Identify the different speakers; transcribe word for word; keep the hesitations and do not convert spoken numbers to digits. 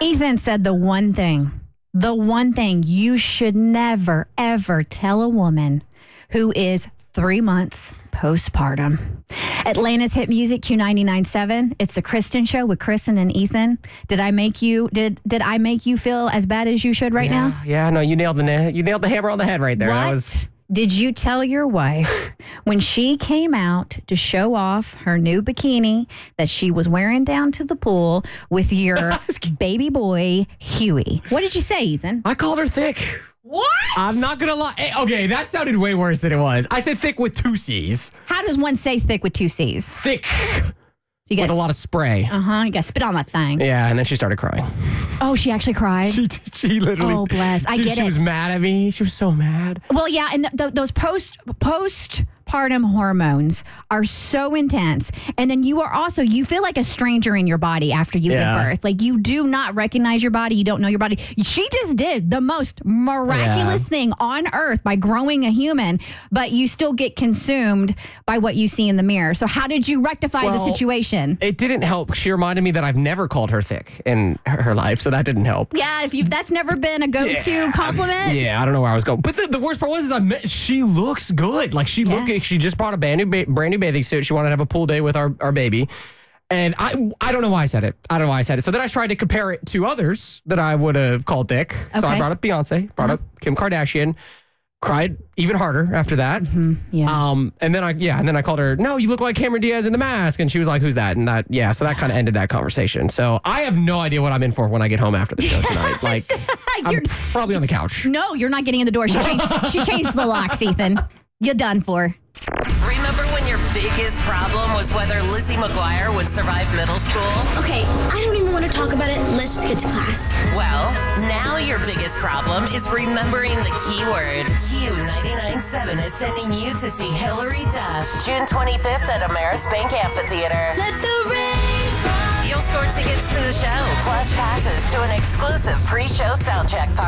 Speaker 1: Ethan said the one thing, the one thing you should never, ever tell a woman who is three months postpartum. Atlanta's hit music, Q ninety-nine point seven. It's the Kristen Show with Kristen and Ethan. Did I make you did did I make you feel as bad as you should right
Speaker 2: yeah,
Speaker 1: now?
Speaker 2: Yeah, no, you nailed the na- you nailed the hammer on the head right there.
Speaker 1: What
Speaker 2: That was...
Speaker 1: did you tell your wife when she came out to show off her new bikini that she was wearing down to the pool with your baby boy, Huey? What did you say, Ethan?
Speaker 2: I called her thick.
Speaker 1: What?
Speaker 2: I'm not going to lie. Hey, okay, that sounded way worse than it was. I said thick with two C's.
Speaker 1: How does one say thick with two C's?
Speaker 2: Thick
Speaker 1: So you
Speaker 2: with
Speaker 1: guys,
Speaker 2: a lot of spray.
Speaker 1: uh-huh. You got to spit on that thing.
Speaker 2: Yeah, and then she started crying.
Speaker 1: Oh, she actually cried?
Speaker 2: She she literally.
Speaker 1: Oh, bless. I
Speaker 2: Dude,
Speaker 1: get
Speaker 2: she
Speaker 1: it.
Speaker 2: was mad at me. She was so mad.
Speaker 1: Well, yeah, and th- th- those post postpartum hormones are so intense, and then you are also you feel like a stranger in your body after you
Speaker 2: Yeah.
Speaker 1: give birth. Like you do not recognize your body. You don't know your body. She just did the most miraculous
Speaker 2: Yeah.
Speaker 1: thing on earth by growing a human, but you still get consumed by what you see in the mirror. So how did you rectify the
Speaker 2: Well,
Speaker 1: situation?
Speaker 2: It didn't help. She reminded me that I've never called her thick in her, her life, so that didn't help.
Speaker 1: Yeah, if you that's never been a go-to
Speaker 2: Yeah.
Speaker 1: compliment.
Speaker 2: Yeah, I don't know where I was going. But the, the worst part was is I met, she looks good. Like she
Speaker 1: Yeah.
Speaker 2: looked she just bought a brand new ba- brand new bathing suit. She wanted to have a pool day with our, our baby. And I I don't know why I said it. I don't know why I said it. So then I tried to compare it to others that I would have called thick. So I
Speaker 1: Okay.
Speaker 2: brought up Beyonce, brought
Speaker 1: Uh-huh.
Speaker 2: up Kim Kardashian, cried even harder after that.
Speaker 1: Yeah.
Speaker 2: Um, and then I yeah, and then I called her, no, you look like Cameron Diaz in The Mask. And she was like, who's that? And that, yeah, so that kind of ended that conversation. So I have no idea what I'm in for when I get home after the show tonight. Like, I'm
Speaker 1: You're-
Speaker 2: probably on the couch.
Speaker 1: No, you're not getting in the door. She changed, she changed the locks, Ethan. You're done for.
Speaker 3: Remember when your biggest problem was whether Lizzie McGuire would survive middle school?
Speaker 4: Okay, I don't even want to talk about it. Let's just get to class.
Speaker 3: Well, now your biggest problem is remembering the keyword. Q ninety-nine point seven is sending you to see Hillary Duff June twenty-fifth at Ameris Bank Amphitheater.
Speaker 4: Let the rain fall.
Speaker 3: You'll score tickets to the show, plus passes to an exclusive pre-show soundcheck party.